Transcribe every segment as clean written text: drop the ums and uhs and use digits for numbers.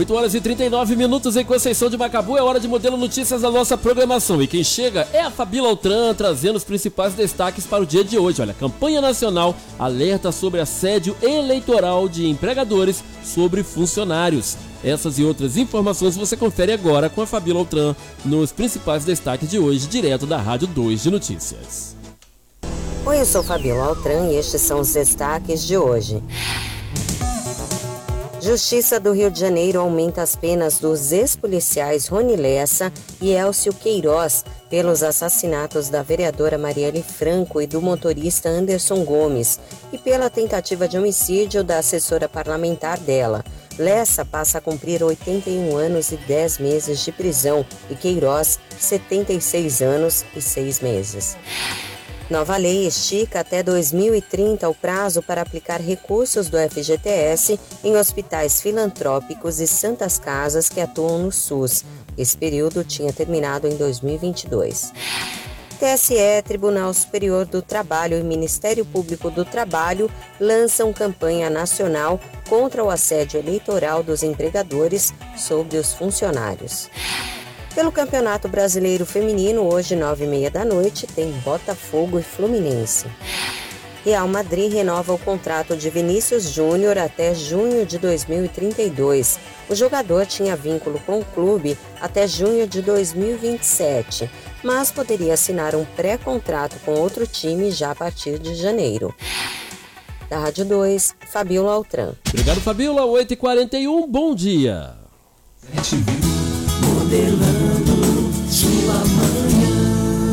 8 horas e 39 minutos em Conceição de Macabu, é hora de Modelo Notícias da nossa programação. E quem chega é a Fabíola Altran, trazendo os principais destaques para o dia de hoje. Olha, campanha nacional alerta sobre assédio eleitoral de empregadores sobre funcionários. Essas e outras informações você confere agora com a Fabíola Altran nos principais destaques de hoje, direto da Rádio 2 de Notícias. Oi, eu sou Fabíola Altran e estes são os destaques de hoje. Justiça do Rio de Janeiro aumenta as penas dos ex-policiais Rony Lessa e Elcio Queiroz pelos assassinatos da vereadora Marielle Franco e do motorista Anderson Gomes e pela tentativa de homicídio da assessora parlamentar dela. Lessa passa a cumprir 81 anos e 10 meses de prisão e Queiroz 76 anos e 6 meses. Nova lei estica até 2030 o prazo para aplicar recursos do FGTS em hospitais filantrópicos e santas casas que atuam no SUS. Esse período tinha terminado em 2022. TSE, Tribunal Superior do Trabalho e Ministério Público do Trabalho lançam campanha nacional contra o assédio eleitoral dos empregadores sobre os funcionários. Pelo Campeonato Brasileiro Feminino, hoje 9h30 da noite, tem Botafogo e Fluminense. Real Madrid renova o contrato de Vinícius Júnior até junho de 2032. O jogador tinha vínculo com o clube até junho de 2027, mas poderia assinar um pré-contrato com outro time já a partir de janeiro. Da Rádio 2, Fabíola Altran. Obrigado, Fabíola. 8h41, bom dia. Modelando sua manhã.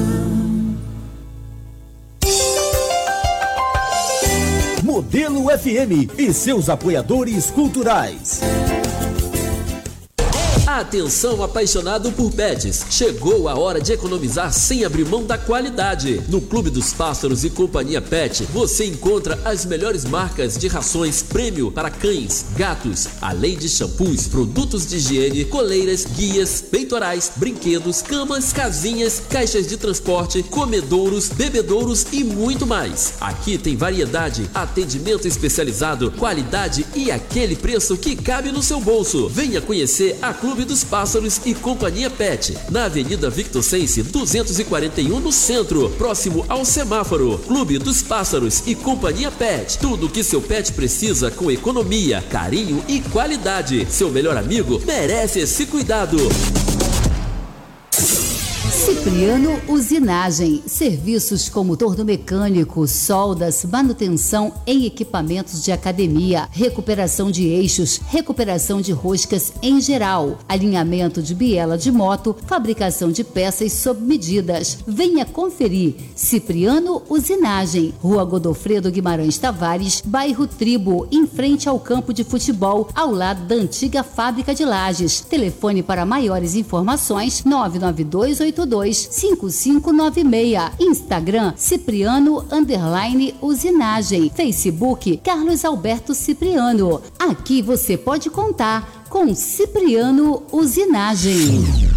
Modelo FM e seus apoiadores culturais. Atenção, apaixonado por pets, chegou a hora de economizar sem abrir mão da qualidade. No Clube dos Pássaros e Companhia Pet, você encontra as melhores marcas de rações prêmio para cães, gatos, além de shampoos, produtos de higiene, coleiras, guias, peitorais, brinquedos, camas, casinhas, caixas de transporte, comedouros, bebedouros e muito mais. Aqui tem variedade, atendimento especializado, qualidade e aquele preço que cabe no seu bolso. Venha conhecer a Clube dos Pássaros e Companhia Pet, na Avenida Victor Sense 241, no centro, próximo ao semáforo. Clube dos Pássaros e Companhia Pet, tudo o que seu pet precisa com economia, carinho e qualidade. Seu melhor amigo merece esse cuidado. Cipriano Usinagem, serviços como torno mecânico, soldas, manutenção em equipamentos de academia, recuperação de eixos, recuperação de roscas em geral, alinhamento de biela de moto, fabricação de peças sob medidas. Venha conferir. Cipriano Usinagem, Rua Godofredo Guimarães Tavares, bairro Tribo, em frente ao campo de futebol, ao lado da antiga fábrica de lajes. Telefone para maiores informações 992825596. Instagram Cipriano_Usinagem. Facebook Carlos Alberto Cipriano. Aqui você pode contar com Cipriano Usinagem.